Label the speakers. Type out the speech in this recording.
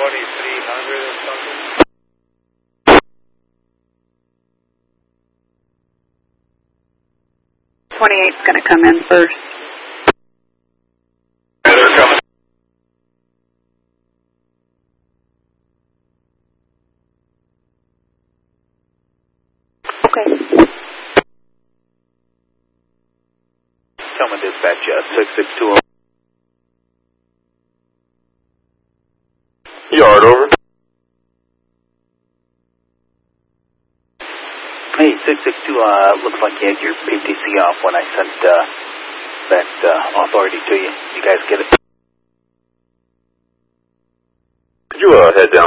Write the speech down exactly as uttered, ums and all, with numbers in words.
Speaker 1: twenty-three hundred or something?
Speaker 2: twenty-eight's going to come in first.
Speaker 1: Yeah, they're coming.
Speaker 2: Okay.
Speaker 3: Coming dispatch, uh, six six two.
Speaker 1: Yard, over.
Speaker 3: Hey, six six two, uh, looks like you had your P T C off when I sent, uh, that, uh, authority to you. You guys get it?
Speaker 1: Could you, uh, head down